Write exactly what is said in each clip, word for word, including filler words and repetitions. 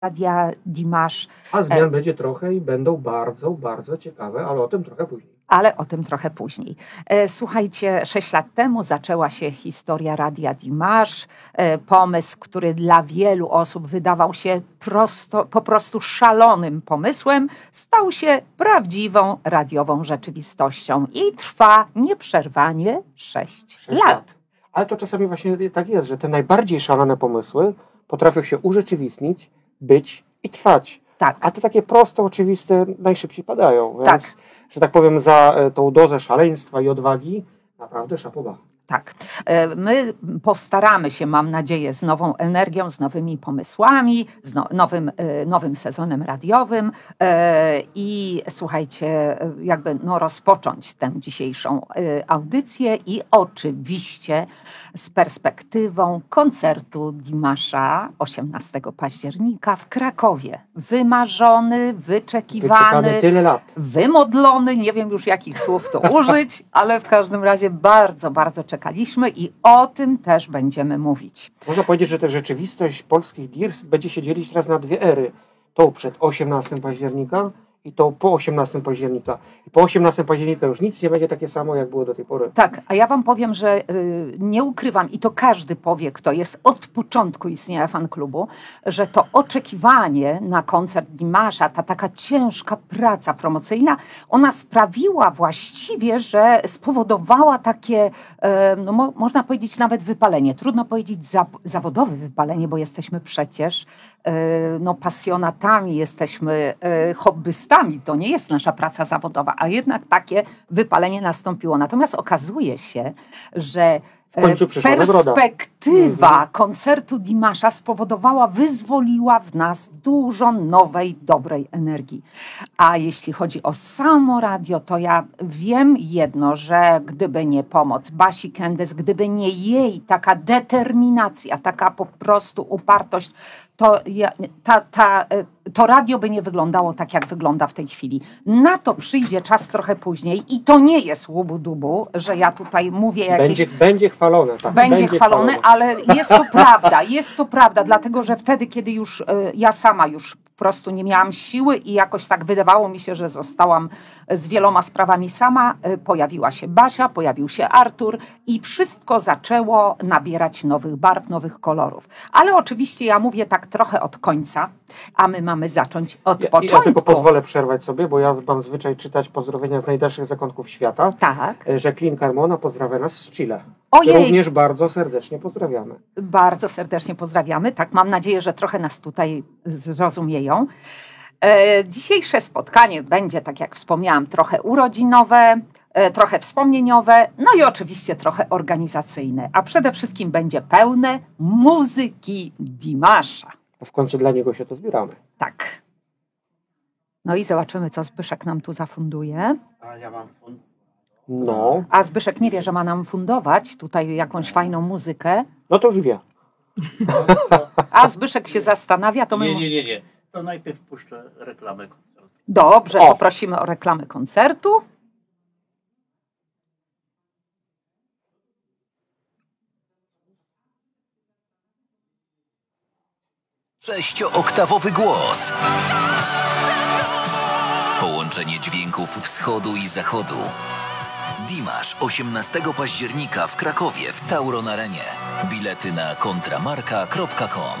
Radia Dimash. A zmian e... będzie trochę i będą bardzo, bardzo ciekawe, ale o tym trochę później. Ale o tym trochę później. E, słuchajcie, sześć lat temu zaczęła się historia Radia Dimash. E, pomysł, który dla wielu osób wydawał się prosto, po prostu szalonym pomysłem, stał się prawdziwą radiową rzeczywistością i trwa nieprzerwanie sześć lat. lat. Ale to czasami właśnie tak jest, że te najbardziej szalone pomysły potrafią się urzeczywistnić, być i trwać. Tak. A te takie proste, oczywiste najszybciej padają. Więc, tak. że tak powiem, za tą dozę szaleństwa i odwagi naprawdę szapoba. Tak. My postaramy się, mam nadzieję, z nową energią, z nowymi pomysłami, z no, nowym, nowym sezonem radiowym i słuchajcie, jakby no, rozpocząć tę dzisiejszą audycję i oczywiście z perspektywą koncertu Dimasha osiemnastego października w Krakowie. Wymarzony, wyczekiwany, Wyczekany tyle lat. Wymodlony, nie wiem już jakich słów to użyć, ale w każdym razie bardzo, bardzo czekaliśmy i o tym też będziemy mówić. Można powiedzieć, że ta rzeczywistość polskich Dirs będzie się dzielić teraz na dwie ery. Tą przed osiemnastego października i to po osiemnastego października. I po osiemnastego października już nic nie będzie takie samo, jak było do tej pory. Tak, a ja wam powiem, że y, nie ukrywam, i to każdy powie, kto jest od początku istnienia fanklubu, że to oczekiwanie na koncert Dimasha, ta taka ciężka praca promocyjna, ona sprawiła właściwie, że spowodowała takie, y, no mo, można powiedzieć nawet wypalenie. Trudno powiedzieć za, zawodowe wypalenie, bo jesteśmy przecież y, no, pasjonatami, jesteśmy y, hobbystami. To nie jest nasza praca zawodowa, a jednak takie wypalenie nastąpiło. Natomiast okazuje się, że perspektywa mhm. koncertu Dimasha spowodowała, wyzwoliła w nas dużo nowej, dobrej energii. A jeśli chodzi o samo radio, to ja wiem jedno, że gdyby nie pomoc Basi Kendes, gdyby nie jej taka determinacja, taka po prostu upartość, to, ja, ta, ta, to radio by nie wyglądało tak, jak wygląda w tej chwili. Na to przyjdzie czas trochę później i to nie jest łubu-dubu, że ja tutaj mówię jakieś... Będzie, będzie chwalone. Tak. Będzie, będzie chwalone, chwalone, ale jest to prawda, jest to prawda, dlatego, że wtedy, kiedy już y, ja sama już po prostu nie miałam siły i jakoś tak wydawało mi się, że zostałam z wieloma sprawami sama, y, pojawiła się Basia, pojawił się Artur i wszystko zaczęło nabierać nowych barw, nowych kolorów. Ale oczywiście ja mówię tak trochę od końca, a my mamy zacząć od ja, początku. Ja tylko pozwolę przerwać sobie, bo ja mam zwyczaj czytać pozdrowienia z najdalszych zakątków świata. Tak. Jacqueline Carmona pozdrawia nas z Chile. Ojej. Również bardzo serdecznie pozdrawiamy. Bardzo serdecznie pozdrawiamy. Tak, mam nadzieję, że trochę nas tutaj zrozumieją. E, dzisiejsze spotkanie będzie, tak jak wspomniałam, trochę urodzinowe, e, trochę wspomnieniowe, no i oczywiście trochę organizacyjne. A przede wszystkim będzie pełne muzyki Dimasha. W końcu dla niego się to zbieramy. Tak. No i zobaczymy, co Zbyszek nam tu zafunduje. A ja mam fund. No. A Zbyszek nie wie, że ma nam fundować tutaj jakąś fajną muzykę. No to już wie. A Zbyszek się zastanawia, to my... Nie, nie, nie, nie. To najpierw puszczę reklamę koncertu. Dobrze, o. poprosimy o reklamę koncertu. Sześciooktawowy głos. Połączenie dźwięków wschodu i zachodu. Dimash osiemnastego października w Krakowie w Tauron Arenie. Bilety na kontramarka kropka com.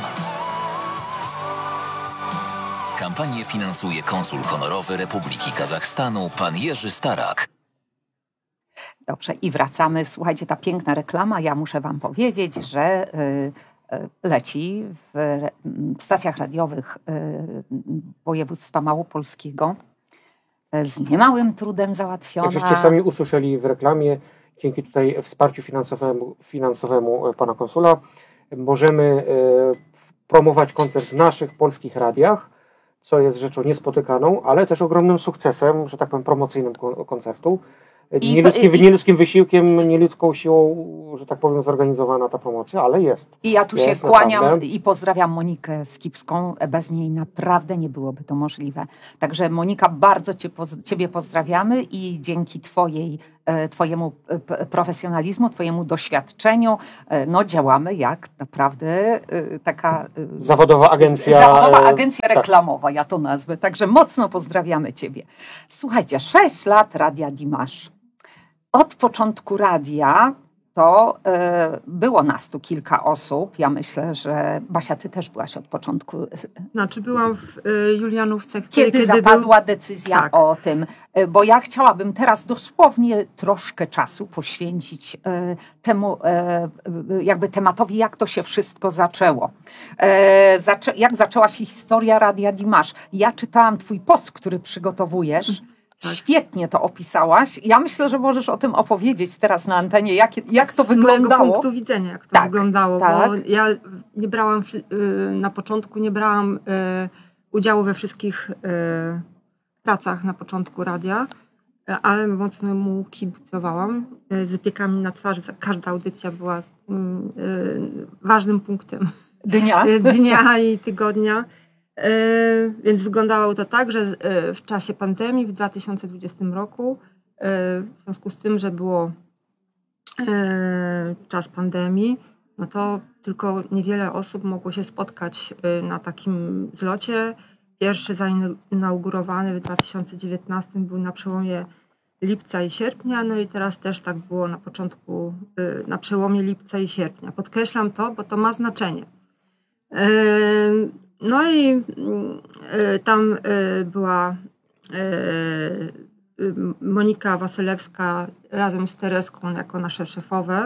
Kampanię finansuje konsul honorowy Republiki Kazachstanu pan Jerzy Starak. Dobrze, i wracamy. Słuchajcie, ta piękna reklama. Ja muszę wam powiedzieć, że y, y, leci w, w stacjach radiowych y, województwa małopolskiego. Z niemałym trudem załatwiona. Jak żeście sami usłyszeli w reklamie, dzięki tutaj wsparciu finansowemu, finansowemu pana konsula, możemy e, promować koncert w naszych polskich radiach, co jest rzeczą niespotykaną, ale też ogromnym sukcesem, że tak powiem, promocyjnym koncertu. I, nieludzkim, i, nieludzkim wysiłkiem, nieludzką siłą, że tak powiem, zorganizowana ta promocja, ale jest. I ja tu jest, się kłaniam naprawdę. I pozdrawiam Monikę Skipską. Bez niej naprawdę nie byłoby to możliwe. Także Monika, bardzo cię, Ciebie pozdrawiamy i dzięki Twojej e, twojemu p- profesjonalizmu, twojemu doświadczeniu. E, no działamy jak naprawdę e, taka... E, Zawodowa agencja. Zawodowa e, agencja tak. reklamowa, ja to nazwę. Także mocno pozdrawiamy ciebie. Słuchajcie, sześć lat Radia Dimash. Od początku radia to e, było nas tu kilka osób. Ja myślę, że Basia, ty też byłaś od początku. Znaczy byłam w y, Julianówce, wtedy, Kiedy, kiedy zapadła był... decyzja Tak. o tym, e, bo ja chciałabym teraz dosłownie troszkę czasu poświęcić e, temu e, e, jakby tematowi, jak to się wszystko zaczęło. E, zaczę, jak zaczęła się historia Radia Dimash. Ja czytałam twój post, który przygotowujesz. Tak. Świetnie to opisałaś. Ja myślę, że możesz o tym opowiedzieć teraz na antenie, jak, jak to z mojego wyglądało. punktu widzenia, jak to Tak, wyglądało, tak. bo ja nie brałam, y, na początku nie brałam y, udziału we wszystkich y, pracach na początku radia, y, ale mocno mu kibicowałam. Y, z wypiekami na twarzy, każda audycja była y, y, ważnym punktem Dnia. dnia i tygodnia. Yy, więc wyglądało to tak, że yy, w czasie pandemii w dwa tysiące dwudziestym roku, yy, w związku z tym, że było yy, czas pandemii, no to tylko niewiele osób mogło się spotkać yy, na takim zlocie. Pierwszy zainaugurowany w dwa tysiące dziewiętnastym był na przełomie lipca i sierpnia, no i teraz też tak było na początku, yy, na przełomie lipca i sierpnia. Podkreślam to, bo to ma znaczenie. Yy, No i y, tam y, była y, y, Monika Wasylewska razem z Tereską jako nasze szefowe.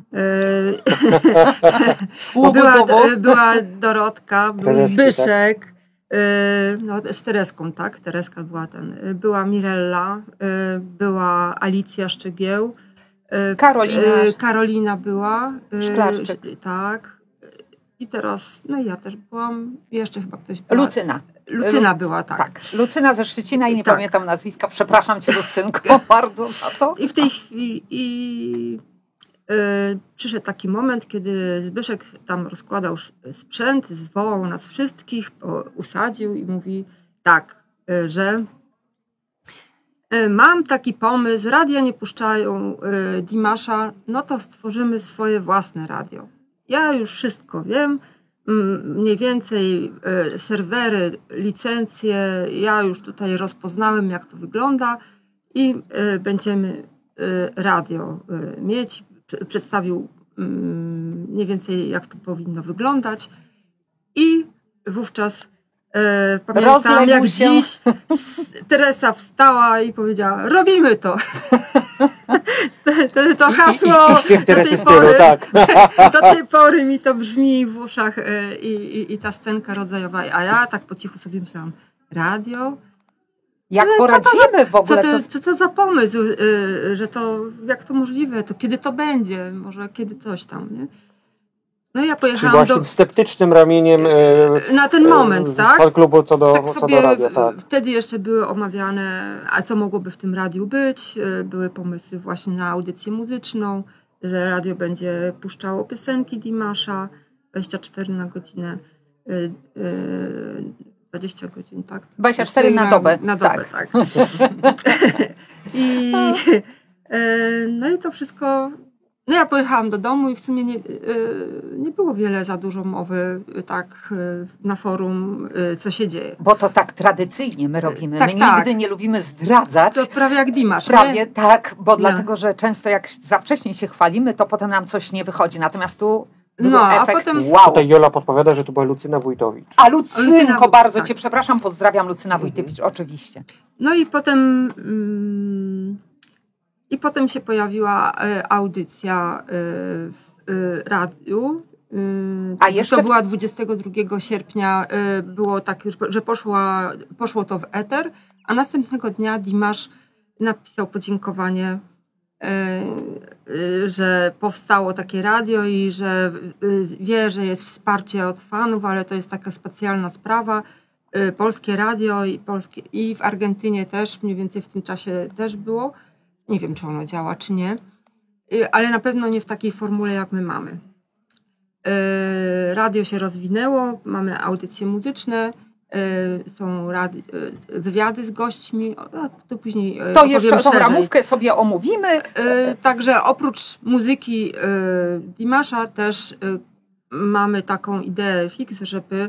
Y, była, y, była Dorotka, był Tereski, Zbyszek. Y, no, z Tereską, tak? Tereska była ten. Y, była Mirella, y, była Alicja Szczygieł. Y, Karolina. y, Karolina była. Y, Szklarczyk. Tak. I teraz, no i ja też byłam, jeszcze chyba ktoś była. Lucyna. Lucyna Luc- była, tak. tak. Lucyna ze Szczecina i nie Tak. pamiętam nazwiska. Przepraszam cię, Lucynko, bardzo za to. I w tej chwili i, y, przyszedł taki moment, kiedy Zbyszek tam rozkładał sz- sprzęt, zwołał nas wszystkich, o, usadził i mówi tak, y, że y, mam taki pomysł, radia nie puszczają y, Dimasha, no to stworzymy swoje własne radio. Ja już wszystko wiem, m, mniej więcej y, serwery, licencje, ja już tutaj rozpoznałem, jak to wygląda i y, będziemy y, radio y, mieć. P- Przedstawił mm, mniej więcej, jak to powinno wyglądać i wówczas e, pamiętam, Rozległ jak się. dziś s- Teresa wstała i powiedziała, robimy to. to, to, to hasło I, i, i śpiew do tej Teresy stylu, pory, tak. do tej pory mi to brzmi w uszach e, i, i, i ta scenka rodzajowa. A ja tak po cichu sobie myślałam, radio? Jak Co to poradzimy w Co ogóle? to, Co... co to za pomysł, y, że to, jak to możliwe, to kiedy to będzie, może kiedy coś tam, nie? No i ja Czy pojechałam byłaś do, tym sceptycznym ramieniem e, na ten moment, e, tak? fan-klubu co do, Tak co sobie do radia, tak. wtedy jeszcze były omawiane, a co mogłoby w tym radiu być. Y, Były pomysły właśnie na audycję muzyczną, że radio będzie puszczało piosenki Dimasha dwadzieścia cztery na godzinę, y, y, dwadzieścia godzin, tak? dwadzieścia cztery na dobę. Na dobę, tak. I, e, no i to wszystko... No ja pojechałam do domu i w sumie nie, e, nie było wiele za dużo mowy e, tak e, na forum, e, co się dzieje. Bo to tak tradycyjnie my robimy. Tak, my tak. nigdy nie lubimy zdradzać. To prawie jak Dimash, Prawie nie? tak, bo No. dlatego, że często jak za wcześnie się chwalimy, to potem nam coś nie wychodzi. Natomiast tu był No, a efekt potem- wow. Tutaj Jola podpowiada, że to była Lucyna Wójtowicz. A Lucynko, Lucyna, bardzo tak. cię przepraszam, pozdrawiam Lucyna Wójtowicz, oczywiście. No i potem... Mm, I potem się pojawiła e, audycja e, w e, radiu. E, A jeszcze to w- była dwudziestego drugiego sierpnia. E, było tak, że poszła, poszło to w eter, a następnego dnia Dimash napisał podziękowanie, e, e, że powstało takie radio i że e, wie, że jest wsparcie od fanów, ale to jest taka specjalna sprawa. E, Polskie radio i, polskie, i w Argentynie też, mniej więcej w tym czasie też było. Nie wiem, czy ono działa, czy nie, Y, ale na pewno nie w takiej formule, jak my mamy. Y, Radio się rozwinęło, mamy audycje muzyczne, są rady, wywiady z gośćmi, a to później To jeszcze tą szerzej. ramówkę sobie omówimy. Także oprócz muzyki Dimasza też mamy taką ideę fix, żeby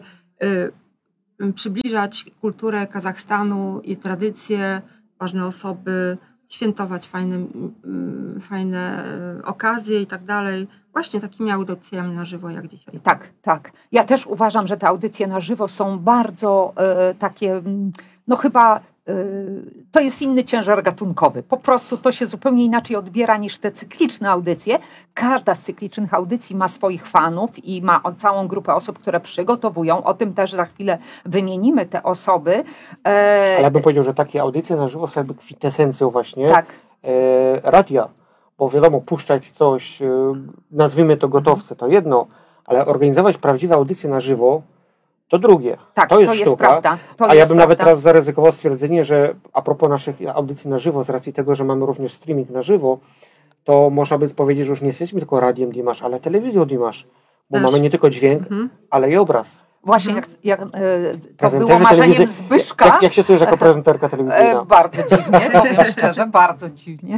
przybliżać kulturę Kazachstanu i tradycje, ważne osoby, świętować fajne, fajne okazje i tak dalej. Właśnie takimi audycjami na żywo jak dzisiaj. Tak, tak. Ja też uważam, że te audycje na żywo są bardzo e, takie, no chyba e, to jest inny ciężar gatunkowy. Po prostu to się zupełnie inaczej odbiera niż te cykliczne audycje. Każda z cyklicznych audycji ma swoich fanów i ma całą grupę osób, które przygotowują. O tym też za chwilę wymienimy te osoby. E, Ale ja bym powiedział, że takie audycje na żywo są jakby kwintesencją właśnie tak. e, radia. Bo wiadomo, puszczać coś, e, nazwijmy to gotowce, to jedno, ale organizować prawdziwe audycje na żywo, to drugie. Tak, to jest to jest sztuka. prawda. To A ja jest bym prawda. nawet teraz zaryzykował stwierdzenie, że a propos naszych audycji na żywo, z racji tego, że mamy również streaming na żywo, to można by powiedzieć, że już nie jesteśmy tylko radiem Dimash, ale telewizją Dimash. Bo Też. mamy nie tylko dźwięk, Mhm. ale i obraz. Właśnie jak, jak e, to Prezenterzy było marzeniem telewizy- Zbyszka. Jak, jak się czujesz jako prezenterka telewizyjna? E, bardzo dziwnie, powiem szczerze, bardzo dziwnie.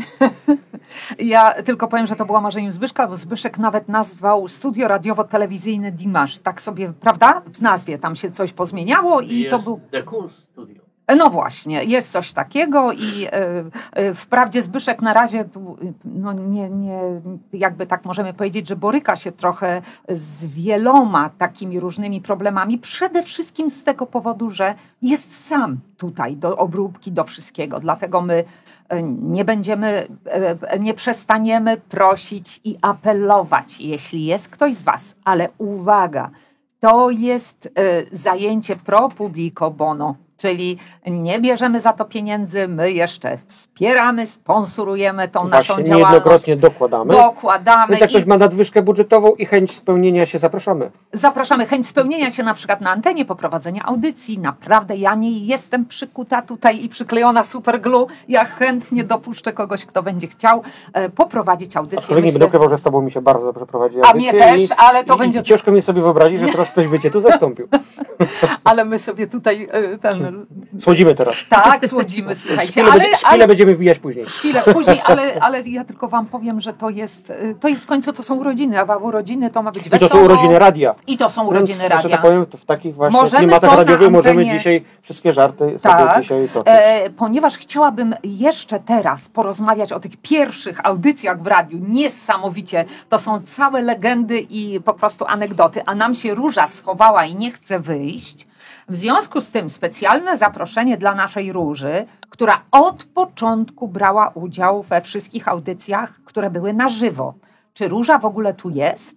Ja tylko powiem, że to było marzeniem Zbyszka, bo Zbyszek nawet nazwał studio radiowo-telewizyjne Dimash. Tak sobie, prawda? W nazwie tam się coś pozmieniało i Jest to był... The Cool Studio. No właśnie, jest coś takiego i e, e, wprawdzie Zbyszek na razie tu, no nie, nie, jakby tak możemy powiedzieć, że boryka się trochę z wieloma takimi różnymi problemami, przede wszystkim z tego powodu, że jest sam tutaj do obróbki, do wszystkiego, dlatego my e, nie będziemy, e, nie przestaniemy prosić i apelować, jeśli jest ktoś z was, ale uwaga, to jest e, zajęcie pro publico bono. Czyli nie bierzemy za to pieniędzy, my jeszcze wspieramy, sponsorujemy tą naszą Właśnie, działalność. niejednokrotnie dokładamy. Dokładamy Więc jak i ktoś ma nadwyżkę budżetową i chęć spełnienia się, zapraszamy. zapraszamy chęć spełnienia się na przykład na antenie, poprowadzenia audycji. Naprawdę ja nie jestem przykuta tutaj i przyklejona superglue. Ja chętnie dopuszczę kogoś, kto będzie chciał e, poprowadzić audycję. Aczkolwiek nie Myślę- będę ukrywał, że z tobą mi się bardzo dobrze prowadzi A audycję mnie też, i, ale to i, będzie... i ciężko mi sobie wyobrazić, że teraz ktoś by cię tu zastąpił. Ale my sobie tutaj e, ten... Słodzimy teraz. Tak, słodzimy, słuchajcie. Szpilę, Ale, będzie, szpilę ale, będziemy wbijać później. chwilę później, ale, ale ja tylko wam powiem, że to jest, y, to jest w końcu, to są urodziny, a w urodziny to ma być I wesoło. to są urodziny radia. I to są Więc, urodziny że radia. tak powiem, w takich właśnie Możemy klimatach to na radiowych możemy antenie- dzisiaj wszystkie żarty Tak, sobie dzisiaj toczyć. e, ponieważ chciałabym jeszcze teraz porozmawiać o tych pierwszych audycjach w radiu. Niesamowicie, to są całe legendy i po prostu anegdoty, a nam się Róża schowała i nie chce wyjść. W związku z tym specjalne zaproszenie dla naszej Róży, która od początku brała udział we wszystkich audycjach, które były na żywo. Czy Róża w ogóle tu jest?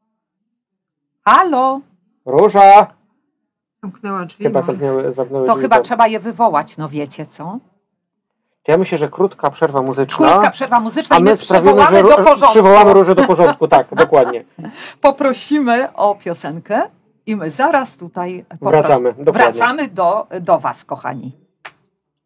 Halo? Róża! Zamknęła drzwi. Chyba bo- zamknęły, zamknęły To drzwi. chyba trzeba je wywołać, no wiecie co? Ja myślę, że krótka przerwa muzyczna. Krótka przerwa muzyczna A i my my sprawimy, przywołamy że do ró- porządku. przywołamy Różę do porządku, tak, dokładnie. Poprosimy o piosenkę i my zaraz tutaj popro- Wracamy, dokładnie. wracamy do, do was, kochani.